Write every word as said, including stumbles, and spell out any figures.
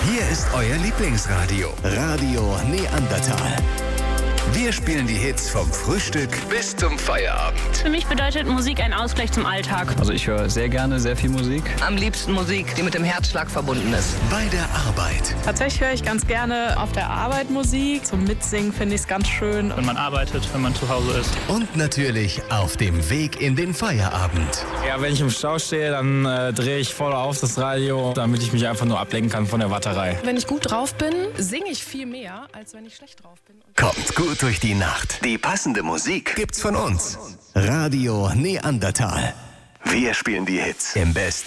Hier ist euer Lieblingsradio. Radio Neandertal. Wir spielen die Hits vom Frühstück bis zum Feierabend. Für mich bedeutet Musik ein Ausgleich zum Alltag. Also ich höre sehr gerne sehr viel Musik. Am liebsten Musik, die mit dem Herzschlag verbunden ist. Bei der Arbeit. Tatsächlich höre ich ganz gerne auf der Arbeit Musik. Zum Mitsingen finde ich es ganz schön. Wenn man arbeitet, wenn man zu Hause ist. Und natürlich auf dem Weg in den Feierabend. Ja, wenn ich im Stau stehe, dann äh, drehe ich voll auf das Radio, damit ich mich einfach nur ablenken kann von der Warterei. Wenn ich gut drauf bin, singe ich viel mehr, als wenn ich schlecht drauf bin. Kommt gut durch die Nacht. Die passende Musik gibt's von uns. Radio Neandertal. Wir spielen die Hits im besten